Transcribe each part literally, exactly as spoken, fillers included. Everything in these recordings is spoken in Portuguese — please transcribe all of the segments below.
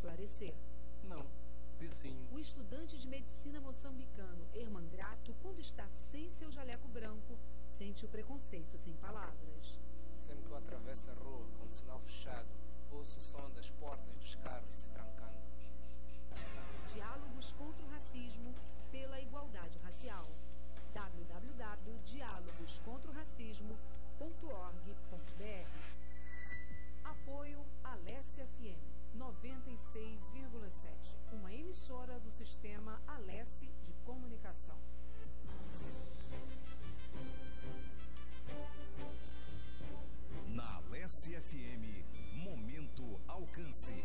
esclarecer. Não, vizinho. O estudante de medicina moçambicano Herman Grato, quando está sem seu jaleco branco, sente o preconceito sem palavras. Sempre que eu atravesso a rua com o sinal fechado, ouço o som das portas dos carros se trancando. Diálogos contra o racismo pela igualdade racial. w w w ponto diálogos contra o racismo ponto org ponto b r. Apoio Alesse F M noventa e seis vírgula sete, uma emissora do sistema Alesse de comunicação. Na Alesse F M, Momento Alcance.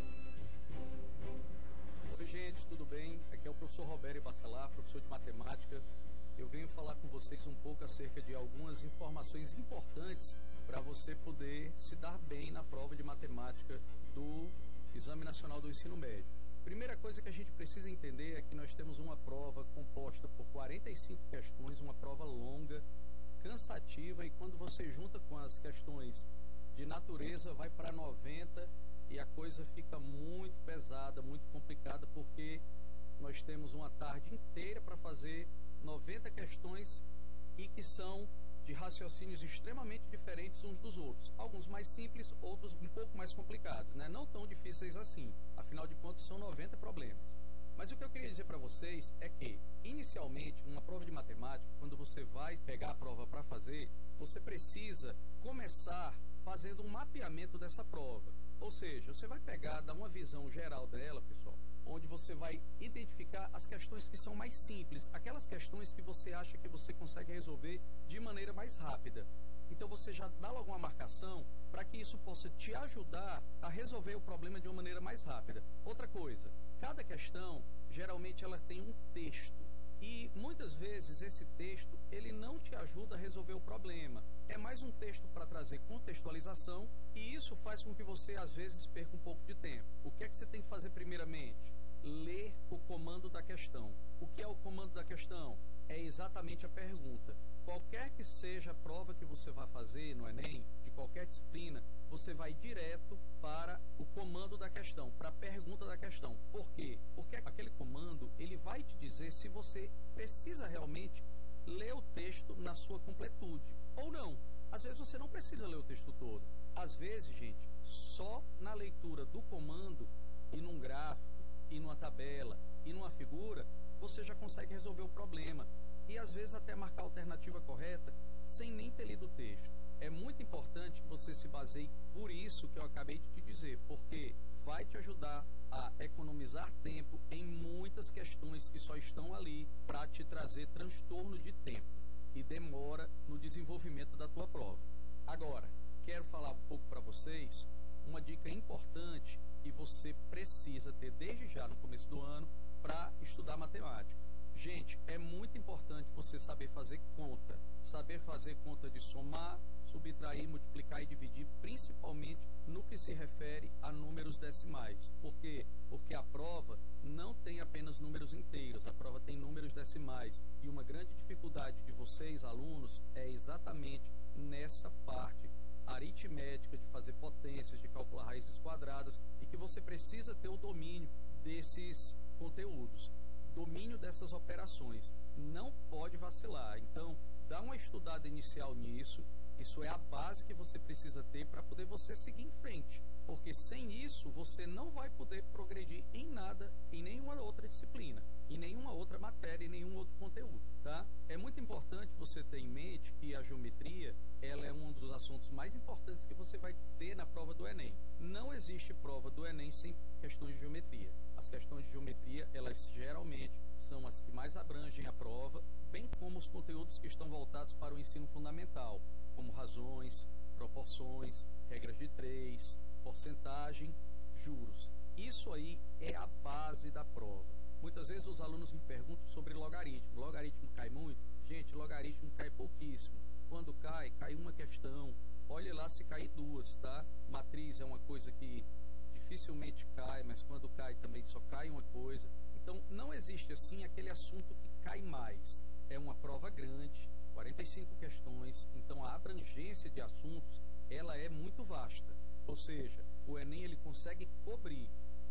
Oi, gente, tudo bem? Aqui é o professor Roberto Bacelar, professor de matemática. Eu venho falar com vocês um pouco acerca de algumas informações importantes para você poder se dar bem na prova de matemática do Exame Nacional do Ensino Médio. Primeira coisa que a gente precisa entender é que nós temos uma prova composta por quarenta e cinco questões, uma prova longa, cansativa, e quando você junta com as questões de natureza vai para noventa e a coisa fica muito pesada, muito complicada, porque nós temos uma tarde inteira para fazer noventa questões e que são de raciocínios extremamente diferentes uns dos outros. Alguns mais simples, outros um pouco mais complicados, né? Não tão difíceis assim. Afinal de contas, são noventa problemas. Mas o que eu queria dizer para vocês é que, inicialmente, numa prova de matemática, quando você vai pegar a prova para fazer, você precisa começar fazendo um mapeamento dessa prova. Ou seja, você vai pegar, dar uma visão geral dela, pessoal, onde você vai identificar as questões que são mais simples, aquelas questões que você acha que você consegue resolver de maneira mais rápida. Então você já dá logo uma marcação para que isso possa te ajudar a resolver o problema de uma maneira mais rápida. Outra coisa, cada questão, geralmente ela tem um texto. E muitas vezes esse texto, ele não te ajuda a resolver o problema. É mais um texto para trazer contextualização e isso faz com que você às vezes perca um pouco de tempo. O que é que você tem que fazer primeiramente? Ler o comando da questão. O que é o comando da questão? É exatamente a pergunta. Qualquer que seja a prova que você vai fazer no Enem, de qualquer disciplina, você vai direto para o comando da questão, para a pergunta da questão. Por quê? Porque aquele comando, ele vai te dizer se você precisa realmente ler o texto na sua completude, ou não. Às vezes você não precisa ler o texto todo. Às vezes, gente, só na leitura do comando, e num gráfico, e numa tabela, e numa figura, você já consegue resolver o problema. E às vezes até marcar a alternativa correta sem nem ter lido o texto. É muito importante que você se baseie por isso que eu acabei de te dizer, porque vai te ajudar a economizar tempo em muitas questões que só estão ali para te trazer transtorno de tempo e demora no desenvolvimento da tua prova. Agora, quero falar um pouco para vocês uma dica importante que você precisa ter desde já no começo do ano para estudar matemática. Gente, é muito importante você saber fazer conta, saber fazer conta de somar, subtrair, multiplicar e dividir, principalmente no que se refere a números decimais. Por quê? Porque a prova não tem apenas números inteiros, a prova tem números decimais. E uma grande dificuldade de vocês, alunos, é exatamente nessa parte aritmética, de fazer potências, de calcular raízes quadradas, e que você precisa ter o domínio desses conteúdos. Domínio dessas operações, não pode vacilar. Então, dá uma estudada inicial nisso. Isso é a base que você precisa ter para poder você seguir em frente, porque sem isso você não vai poder progredir em nada, em nenhuma outra disciplina, em nenhuma outra matéria, em nenhum outro conteúdo, tá? É muito importante você ter em mente que a geometria, ela é um dos assuntos mais importantes que você vai ter na prova do Enem. Não existe prova do Enem sem questões de geometria. As questões de geometria, elas geralmente são as que mais abrangem a prova, bem como os conteúdos que estão voltados para o ensino fundamental, como razões, proporções, regras de três, porcentagem, juros. Isso aí é a base da prova. Muitas vezes os alunos me perguntam sobre logaritmo. Logaritmo cai muito? Gente, logaritmo cai pouquíssimo. Quando cai, cai uma questão. Olhe lá se cair duas, tá? Matriz é uma coisa que dificilmente cai, mas quando cai também só cai uma coisa. Então, não existe assim aquele assunto que cai mais. É uma prova grande, quarenta e cinco questões, então a abrangência de assuntos, ela é muito vasta. Ou seja, o Enem ele consegue cobrir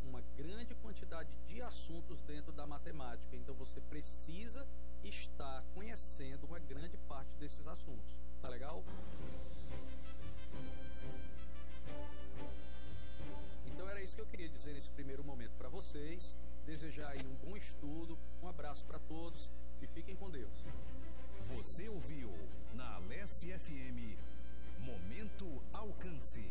uma grande quantidade de assuntos dentro da matemática. Então você precisa estar conhecendo uma grande parte desses assuntos. Tá legal? Então era isso que eu queria dizer nesse primeiro momento para vocês. Desejar aí um bom estudo. Um abraço para todos e fiquem com Deus. Você ouviu na Alesse F M Momento Alcance.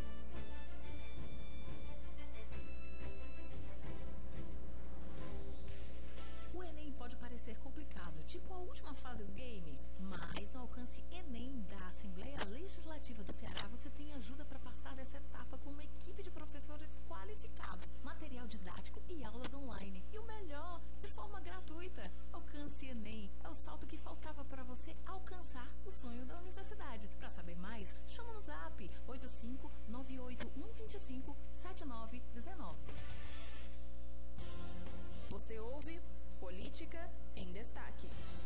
O Enem pode parecer complicado, tipo a última fase do game, mas no Alcance Enem da Assembleia Legislativa do Ceará você tem ajuda para passar dessa etapa com uma equipe de professores qualificados, material didático e aulas online. E o melhor, de forma gratuita. Alcance Enem é o salto que faltava para você alcançar o sonho da universidade. Para saber mais, chama no zap oito cinco nove oito um dois cinco sete nove um nove. Você ouve Política em Destaque.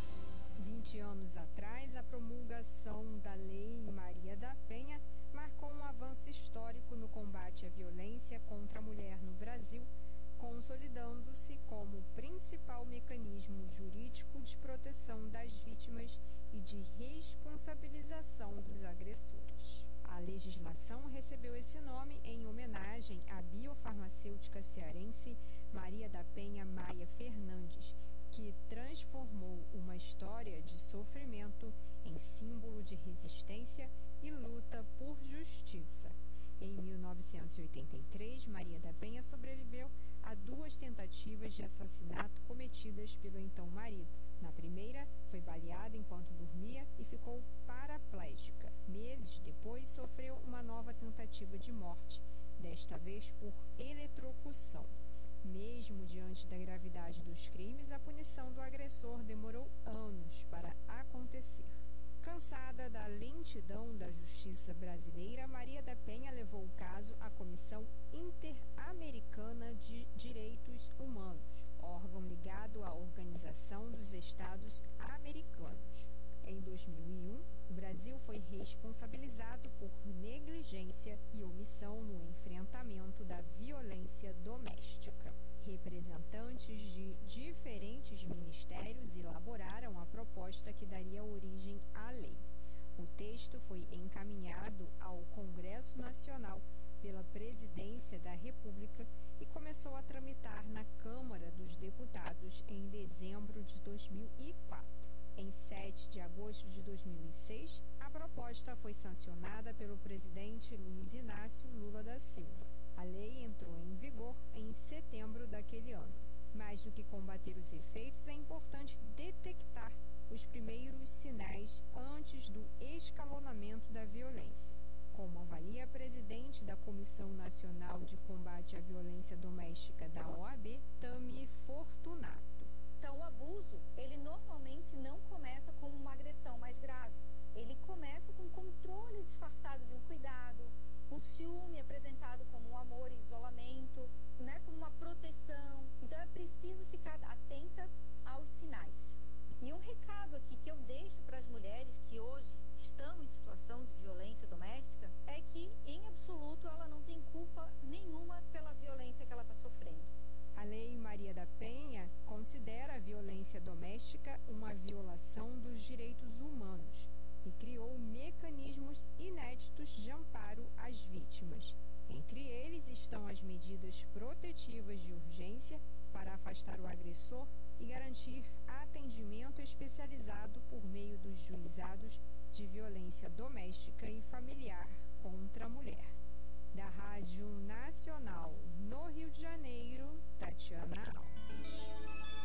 vinte anos atrás, a promulgação da Lei Maria da Penha marcou um avanço histórico no combate à violência contra a mulher no Brasil, consolidando-se como o principal mecanismo jurídico de proteção das vítimas e de responsabilização dos agressores. A legislação recebeu esse nome em homenagem à biofarmacêutica cearense Maria da Penha Maia Fernandes, que transformou uma história de sofrimento em símbolo de resistência e luta por justiça. Em mil novecentos e oitenta e três, Maria da Penha sobreviveu a duas tentativas de assassinato cometidas pelo então marido. Na primeira, foi baleada enquanto dormia e ficou paraplégica. Meses depois, sofreu uma nova tentativa de morte, desta vez por eletrocução. Mesmo diante da gravidade dos crimes, a punição do agressor demorou anos para acontecer. Cansada da lentidão da justiça brasileira, Maria da Penha levou o caso à Comissão Interamericana de Direitos Humanos, órgão ligado à Organização dos Estados Americanos. Em dois mil e um, o Brasil foi responsabilizado por negligência e omissão no enfrentamento da violência doméstica. Representantes de diferentes ministérios elaboraram a proposta que daria origem à lei. O texto foi encaminhado ao Congresso Nacional pela Presidência da República e começou a tramitar na Câmara dos Deputados em dezembro de dois mil e quatro. Em sete de agosto de dois mil e seis, a proposta foi sancionada pelo presidente Luiz Inácio Lula da Silva. A lei entrou em vigor em setembro daquele ano. Mais do que combater os efeitos, é importante detectar os primeiros sinais antes do escalonamento da violência. Como avalia a presidente da Comissão Nacional de Combate à Violência Doméstica da O A B, Tami Fortunato. Então, o abuso, ele normalmente não começa com uma agressão mais grave. Ele começa com controle disfarçado de um cuidado, um ciúme apresentado como um amor e isolamento, né, como uma proteção. Então, é preciso ficar atenta aos sinais. E um recado aqui que eu deixo para as mulheres que hoje estão em situação de violência doméstica é que, em absoluto, ela não tem culpa nenhuma pela violência que ela está sofrendo. A Lei Maria da Penha considera a violência doméstica uma violação dos direitos humanos e criou mecanismos inéditos de amparo às vítimas. Entre eles estão as medidas protetivas de urgência para afastar o agressor e garantir atendimento especializado por meio dos juizados de violência doméstica e familiar contra a mulher. Da Rádio Nacional no Rio de Janeiro, Tatiana Alves.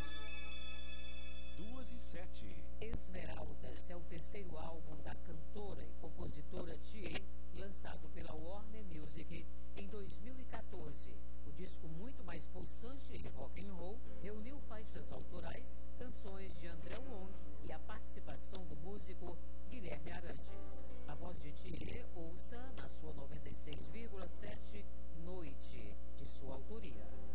Duas e sete. Esmeraldas é o terceiro álbum da cantora e compositora Thier, lançado pela Warner Music em dois mil e quatorze. O disco, muito mais pulsante e rock and roll, reuniu faixas autorais, canções de André Wong e a participação do músico Guilherme Arantes. A voz de Thier, ouça na sua noventa e seis vírgula sete Noite, de sua autoria.